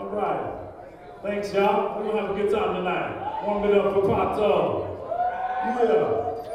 All right. Thanks, y'all. We're gonna have a good time tonight. Warm it up for Pato. Yeah.